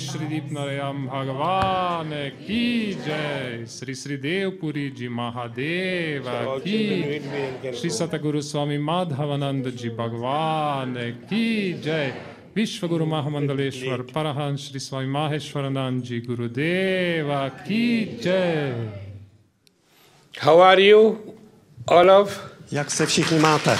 Shri Deepnarayam Bhagavan ki jai. Sri Sri Devpuri Ji Mahadeva ki. Shri Sataguru Swami Madhavananda Ji Bhagavan ki jai. Vishwaguru Mahamandaleshwar Parahan Shri Swami Maheshwaranand Ji Gurudeva ki jai. How are you, all of? Jak se všichni máte?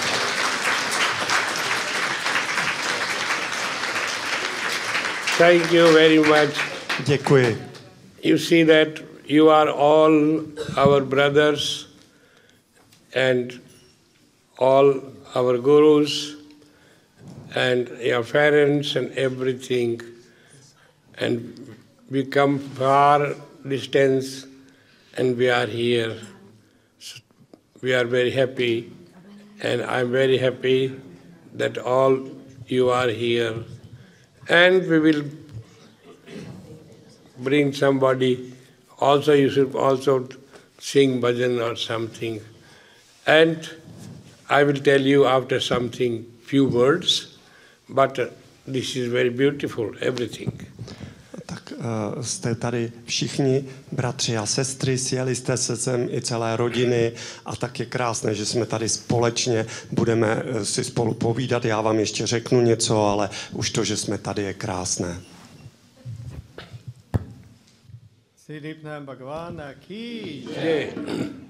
Thank you very much. Děkuji. You see that you are all our brothers and all our gurus and your parents and everything, and we come far distance and we are here. We are very happy, and I'm very happy that all you are here. And we will bring somebody, also you should also sing bhajan or something. And I will tell you after something, few words, but this is very beautiful, everything. Tak jste tady všichni bratři a sestry, sjeli jste se sem i celé rodiny a tak je krásné, že jsme tady společně, budeme si spolu povídat, já vám ještě řeknu něco, ale už to, že jsme tady, je krásné. Sri Deepnarayam Bhagavan ki jai.